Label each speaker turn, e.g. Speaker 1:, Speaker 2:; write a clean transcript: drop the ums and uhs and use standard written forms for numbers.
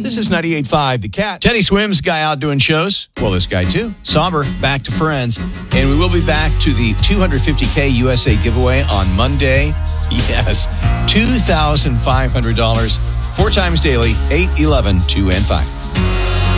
Speaker 1: This is 98.5 The Cat.
Speaker 2: Teddy Swims, guy out doing shows. Well, this guy too. Somber, back to Friends. And we will be back to the $250K USA giveaway on Monday. Yes, $2,500. 4 times daily, 8, 11, 2, and 5.